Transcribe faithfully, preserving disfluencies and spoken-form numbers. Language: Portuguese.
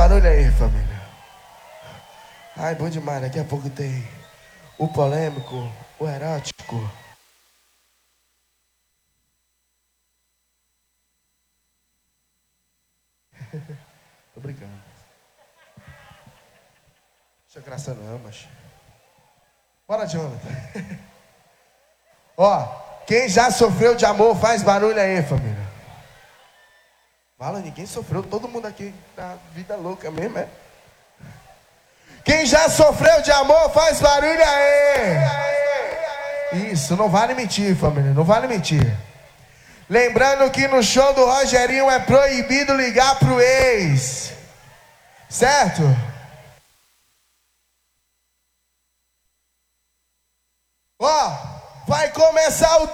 barulho aí, família. Ai, bom demais. Daqui a pouco tem o polêmico, o erótico. Tô brincando. Deixa graça não, mas... Bora, Jonathan. Ó, quem já sofreu de amor, faz barulho aí, família. Fala, ninguém sofreu, todo mundo aqui tá vida louca mesmo, é? Quem já sofreu de amor, faz barulho aí. Isso, não vale mentir, família, não vale mentir. Lembrando que no show do Rogerinho é proibido ligar pro ex. Certo? Ó, vai começar o